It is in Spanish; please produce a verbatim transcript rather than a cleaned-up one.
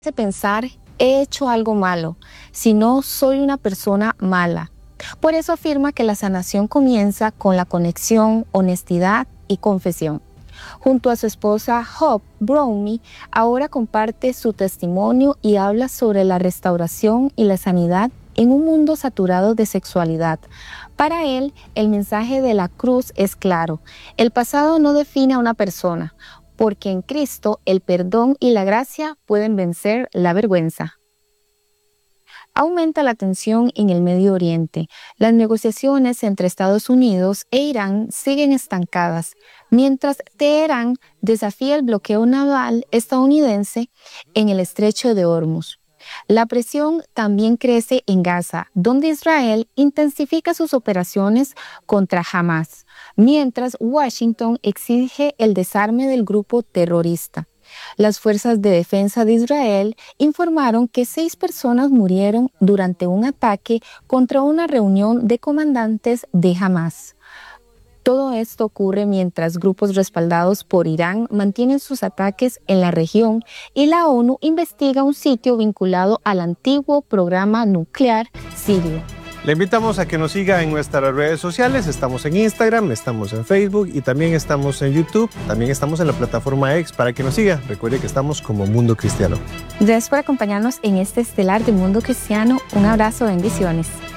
hace pensar, he hecho algo malo, sino soy una persona mala. Por eso afirma que la sanación comienza con la conexión, honestidad y confesión. Junto a su esposa Hope Brownie, ahora comparte su testimonio y habla sobre la restauración y la sanidad en un mundo saturado de sexualidad. Para él, el mensaje de la cruz es claro. El pasado no define a una persona, porque en Cristo el perdón y la gracia pueden vencer la vergüenza. Aumenta la tensión en el Medio Oriente. Las negociaciones entre Estados Unidos e Irán siguen estancadas, mientras Teherán desafía el bloqueo naval estadounidense en el estrecho de Hormuz. La presión también crece en Gaza, donde Israel intensifica sus operaciones contra Hamás, mientras Washington exige el desarme del grupo terrorista. Las fuerzas de defensa de Israel informaron que seis personas murieron durante un ataque contra una reunión de comandantes de Hamás. Todo esto ocurre mientras grupos respaldados por Irán mantienen sus ataques en la región y la ONU investiga un sitio vinculado al antiguo programa nuclear sirio. Le invitamos a que nos siga en nuestras redes sociales. Estamos en Instagram, estamos en Facebook y también estamos en YouTube. También estamos en la plataforma X para que nos siga. Recuerde que estamos como Mundo Cristiano. Gracias por acompañarnos en este estelar de Mundo Cristiano. Un abrazo, bendiciones.